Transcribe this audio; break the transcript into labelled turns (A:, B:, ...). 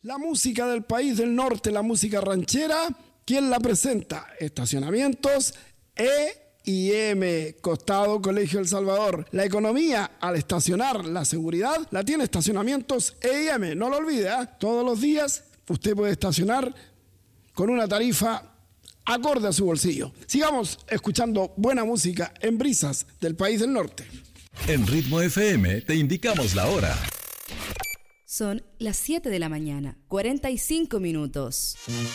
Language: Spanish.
A: La música del país del norte, la música ranchera, ¿quién la presenta? Estacionamientos E&M, Costado Colegio El Salvador. La economía al estacionar, la seguridad, la tiene Estacionamientos E&M. No lo olvide, todos los días usted puede estacionar con una tarifa acorde a su bolsillo. Sigamos escuchando buena música en Brisas del país del norte.
B: En Ritmo FM te indicamos la hora.
C: Son las 7 de la mañana, 45 minutos.